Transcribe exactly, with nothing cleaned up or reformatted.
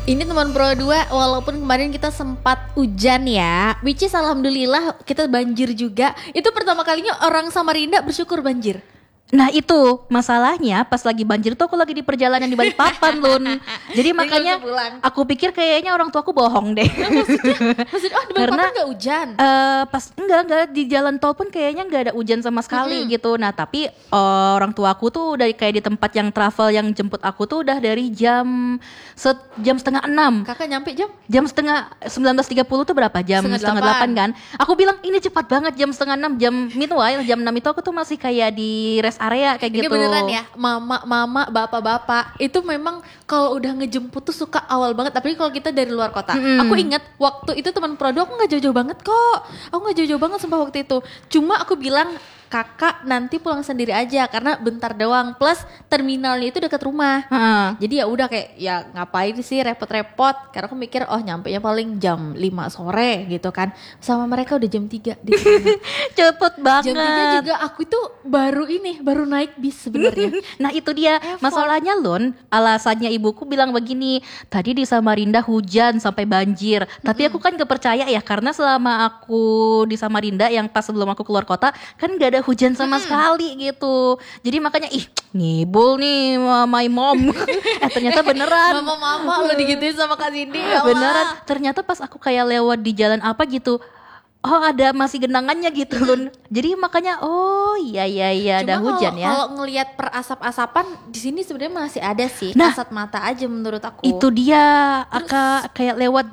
Ini teman pro dua, walaupun kemarin kita sempat hujan ya, which is alhamdulillah kita banjir juga. Itu pertama kalinya orang Samarinda bersyukur banjir. Nah itu masalahnya pas lagi banjir tuh aku lagi di perjalanan di Balikpapan Lun. Jadi makanya aku pikir kayaknya orang tuaku bohong deh. Maksudnya, maksudnya oh di Balikpapan nggak hujan? Uh, pas enggak enggak di jalan tol pun kayaknya nggak ada hujan sama sekali mm-hmm. gitu. Nah tapi uh, orang tuaku tuh udah kayak di tempat yang travel yang jemput aku tuh udah dari jam set, jam setengah enam. Kakak nyampe jam? Jam setengah sembilan belas tiga puluh tuh berapa? Jam setengah, setengah delapan kan? Aku bilang ini cepat banget jam setengah enam. Jam meanwhile jam enam itu aku tuh masih kayak di rest area kayak ini gitu. Ini beneran ya, mama, mama, bapak-bapak itu memang kalau udah ngejemput tuh suka awal banget. Tapi kalau kita dari luar kota, mm. aku ingat waktu itu teman Prodo aku nggak jauh-jauh banget kok. Aku nggak jauh-jauh banget sumpah waktu itu. Cuma aku bilang kakak nanti pulang sendiri aja karena bentar doang, plus terminalnya itu dekat rumah. Uh-huh. Jadi ya udah kayak ya ngapain sih repot-repot, karena aku mikir oh nyampenya paling jam lima sore gitu kan. Sama mereka udah jam tiga di sana. Cepet banget. Jam tiga juga aku itu baru ini baru naik bis sebenarnya. Nah itu dia Effort. Masalahnya Lun, alasannya ibuku bilang begini, tadi di Samarinda hujan sampai banjir. Mm-hmm. Tapi aku kan gak percaya ya, karena selama aku di Samarinda yang pas sebelum aku keluar kota kan gak ada hujan sama hmm. sekali gitu. Jadi makanya ih ngibul nih my mom. eh ternyata beneran. Mama-mama lo digituin sama Kak Cindy ya. Beneran. Ternyata pas aku kayak lewat di jalan apa gitu, oh ada masih genangannya gitu Lun. Jadi makanya oh iya iya iya ada kalo, hujan ya. Kalau ngelihat per asap-asapan di sini sebenarnya masih ada sih. Nah, kasat mata aja menurut aku. Itu dia. Aka kayak lewat